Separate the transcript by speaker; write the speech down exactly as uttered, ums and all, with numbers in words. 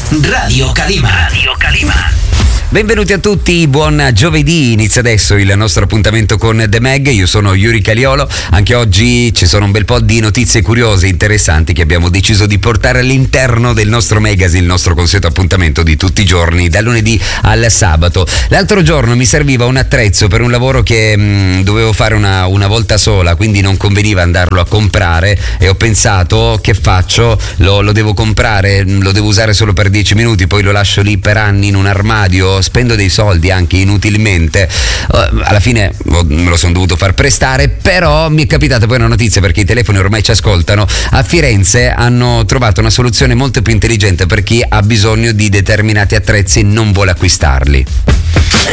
Speaker 1: Radio Calima. Radio Calima.
Speaker 2: Benvenuti a tutti, buon giovedì, inizia adesso il nostro appuntamento con The Mag, io sono Yuri Caliolo, anche oggi ci sono un bel po' di notizie curiose e interessanti che abbiamo deciso di portare all'interno del nostro magazine, il nostro consueto appuntamento di tutti i giorni, dal lunedì al sabato. L'altro giorno mi serviva un attrezzo per un lavoro che mh, dovevo fare una, una volta sola, quindi non conveniva andarlo a comprare e ho pensato, che faccio? Lo, lo devo comprare, lo devo usare solo per dieci minuti, poi lo lascio lì per anni in un armadio, spendo dei soldi anche inutilmente, uh, alla fine me lo sono dovuto far prestare, però mi è capitata poi una notizia, perché i telefoni ormai ci ascoltano. A Firenze hanno trovato una soluzione molto più intelligente per chi ha bisogno di determinati attrezzi e non vuole acquistarli.